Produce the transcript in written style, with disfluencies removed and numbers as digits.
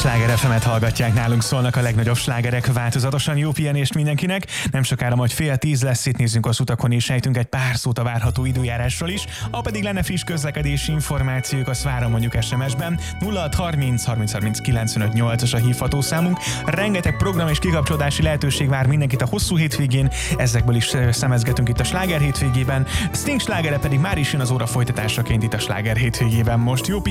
Sláger FM-et hallgatják, nálunk szólnak a legnagyobb slágerek, változatosan jó pihenést mindenkinek. Nem sokára majd 9:30 lesz, itt nézzünk az utakon és ejtünk egy pár szót a várható időjárásról is. Ha pedig lenne friss közlekedési információk, azt várom mondjuk SMS-ben. 0630 30 30 95 8-as a hívható számunk. Rengeteg program és kikapcsolódási lehetőség vár mindenkit a hosszú hétvégén, ezekből is szemezgetünk itt a Sláger hétvégében. Sting slágere pedig már is jön az óra folytatásaként itt a Sláger hétvégében. Most jó